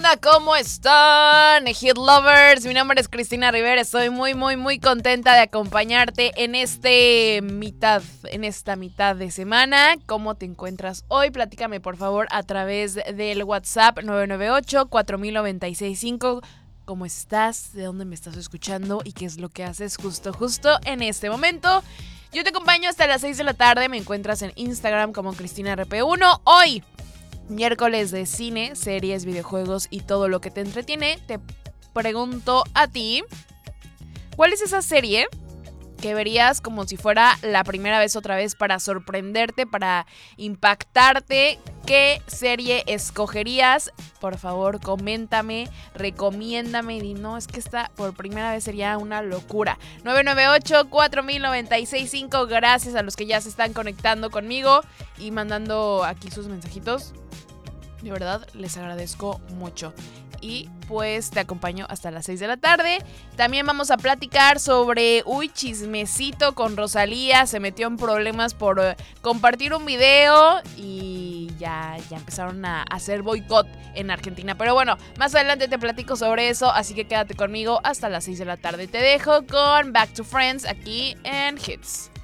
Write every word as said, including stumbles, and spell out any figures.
onda? ¿Cómo están, Hit Lovers? Mi nombre es Cristina Rivera. Estoy muy, muy, muy contenta de acompañarte en este mitad, en esta mitad de semana. ¿Cómo te encuentras hoy? Platícame, por favor, a través del WhatsApp nueve nueve ocho, cuatro mil noventa y seis cinco. ¿Cómo estás? ¿De dónde me estás escuchando? ¿Y qué es lo que haces justo, justo en este momento? Yo te acompaño hasta las seis de la tarde. Me encuentras en Instagram como Cristina R P uno. Hoy, miércoles de cine, series, videojuegos y todo lo que te entretiene, te pregunto a ti, ¿cuál es esa serie que verías como si fuera la primera vez otra vez para sorprenderte, para impactarte? ¿Qué serie escogerías? Por favor, coméntame, recomiéndame y no, es que esta por primera vez sería una locura. nueve nueve ocho, cuatro mil noventa y seis cinco. Gracias a los que ya se están conectando conmigo y mandando aquí sus mensajitos. De verdad, les agradezco mucho. Y pues te acompaño hasta las seis de la tarde. También vamos a platicar sobre, uy, chismecito con Rosalía. Se metió en problemas por uh, compartir un video y ya, ya empezaron a hacer boicot en Argentina. Pero bueno, más adelante te platico sobre eso, así que quédate conmigo hasta las seis de la tarde. Te dejo con Back to Friends aquí en Hits.